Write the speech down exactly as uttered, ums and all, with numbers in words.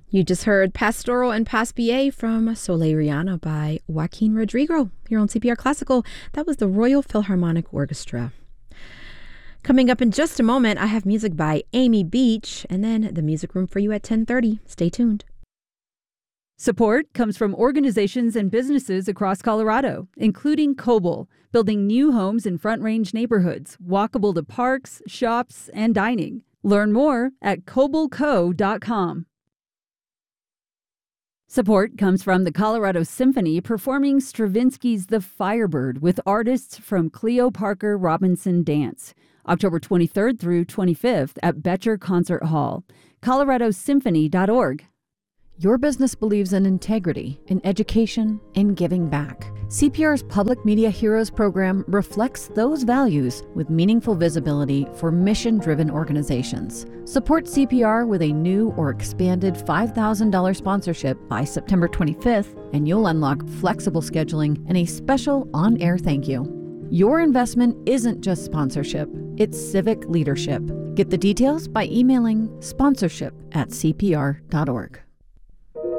You just heard Pastoral and Pas Pied from Soleiriana by Joaquin Rodrigo here on C P R Classical. That was the Royal Philharmonic Orchestra. Coming up in just a moment, I have music by Amy Beach, and then the music room for you at ten thirty. Stay tuned. Support comes from organizations and businesses across Colorado, including Coble, building new homes in Front Range neighborhoods, walkable to parks, shops, and dining. Learn more at coble co dot com. Support comes from the Colorado Symphony performing Stravinsky's The Firebird with artists from Cleo Parker Robinson Dance, October twenty-third through twenty-fifth at Betcher Concert Hall. colorado symphony dot org. Your business believes in integrity, in education, in giving back. C P R's Public Media Heroes program reflects those values with meaningful visibility for mission-driven organizations. Support C P R with a new or expanded five thousand dollars sponsorship by September twenty-fifth, and you'll unlock flexible scheduling and a special on-air thank you. Your investment isn't just sponsorship, it's civic leadership. Get the details by emailing sponsorship at c p r dot org.